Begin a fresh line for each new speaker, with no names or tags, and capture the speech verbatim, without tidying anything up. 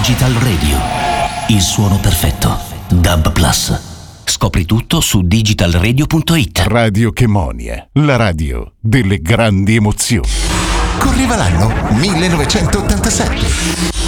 Digital Radio. Il suono perfetto. Dub Plus. Scopri tutto su digital radio punto it.
Radio Chemonia, la radio delle grandi emozioni.
Correva l'anno millenovecentottantasette.